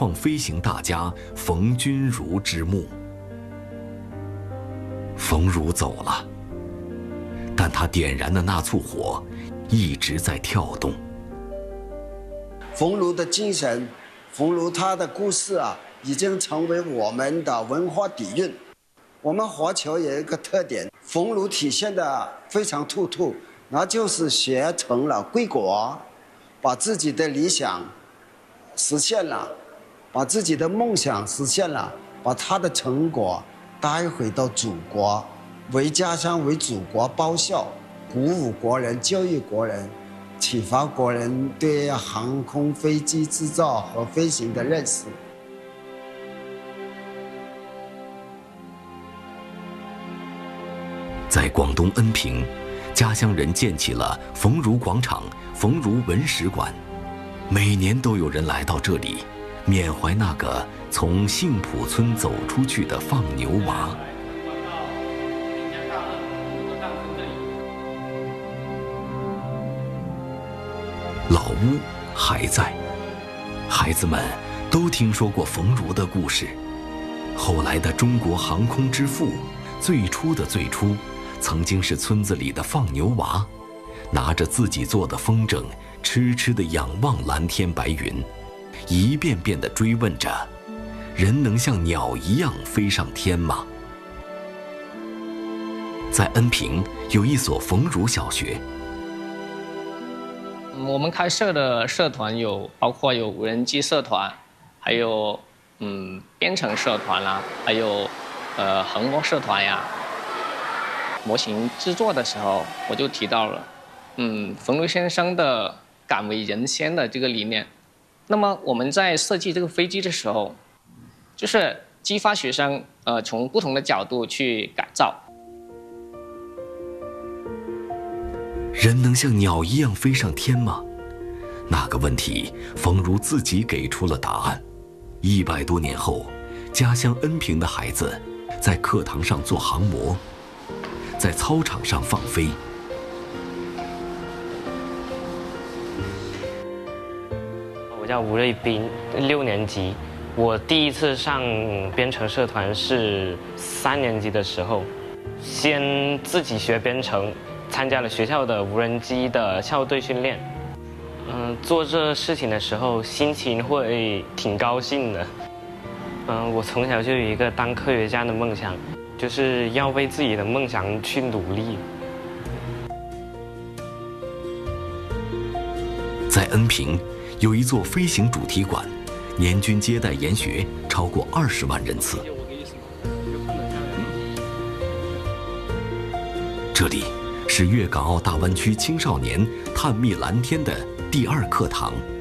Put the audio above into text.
创飞行大家冯君儒之墓。冯儒走了，但他点燃的那簇火一直在跳动。 冯儒的精神，冯儒他的故事啊，已经成为我们的文化底蕴。我们华侨有一个特点，冯儒体现的非常突出，那就是学成了归国，把自己的理想实现了，把自己的梦想实现了，把他的成果带回到祖国，为家乡为祖国报效，鼓舞国人，教育国人，启发国人对航空飞机制造和飞行的认识。 在广东恩平，家乡人建起了冯儒广场、冯儒文史馆，每年都有人来到这里，缅怀那个从杏浦村走出去的放牛娃。老屋还在，孩子们都听说过冯儒的故事。后来的中国航空之父，最初的最初，曾经是村子里的放牛娃，拿着自己做的风筝，痴痴地仰望蓝天白云，一遍遍地追问着：人能像鸟一样飞上天吗？在恩平有一所冯儒小学。 我们开设的社团包括有无人机社团，还有编程社团啦，还有横模社团呀。模型制作的时候，我就提到了冯儒先生的敢为人先的这个理念。那么我们在设计这个飞机的时候，就是激发学生从不同的角度去改造。 人能像鸟一样飞上天吗？那个问题，冯儒自己给出了答案。100多年后，家乡恩平的孩子在课堂上做航模，在操场上放飞。 我叫吴瑞斌，6年级。我第一次上编程社团是3年级的时候，先自己学编程，参加了学校的无人机的校队训练。做这事情的时候，心情会挺高兴的。我从小就有一个当科学家的梦想，就是要为自己的梦想去努力。 在恩平有一座飞行主题馆，年均接待研学超过20万人次。这里是粤港澳大湾区青少年探秘蓝天的第2课堂。